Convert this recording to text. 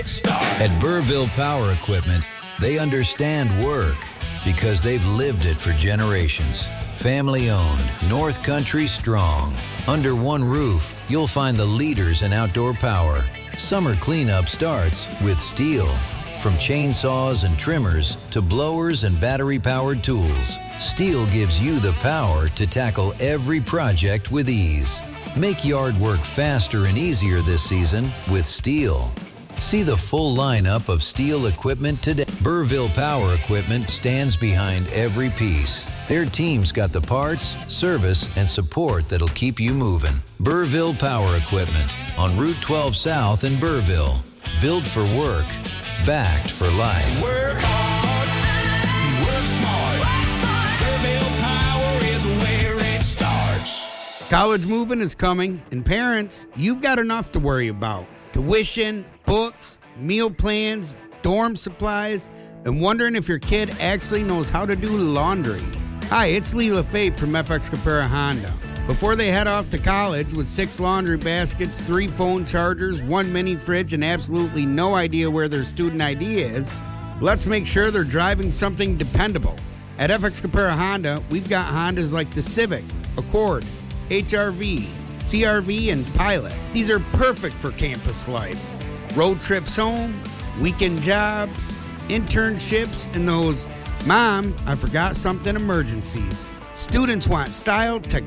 At Burrville Power Equipment, they understand work because they've lived it for generations. Family-owned, North Country strong. Under one roof, you'll find the leaders in outdoor power. Summer cleanup starts with Stihl. From chainsaws and trimmers to blowers and battery-powered tools, Stihl gives you the power to tackle every project with ease. Make yard work faster and easier this season with Stihl. See the full lineup of Stihl equipment today. Burrville Power Equipment stands behind every piece. Their team's got the parts, service, and support that'll keep you moving. Burrville Power Equipment on Route 12 South in Burrville. Built for work, backed for life. Work hard, work smart. Burrville Power is where it starts. College moving is coming, and parents, you've got enough to worry about. Tuition, books, meal plans, dorm supplies, and wondering if your kid actually knows how to do laundry. Hi, it's Lee LaFave from FX Capera Honda. Before they head off to college with 6 laundry baskets, 3 phone chargers, 1 mini fridge, and absolutely no idea where their student ID is, let's make sure they're driving something dependable. At FX Capera Honda, we've got Hondas like the Civic, Accord, HR-V, CR-V, and Pilot. These are perfect for campus life. Road trips home, weekend jobs, internships, and those, Mom, I forgot something emergencies. Students want style, technology,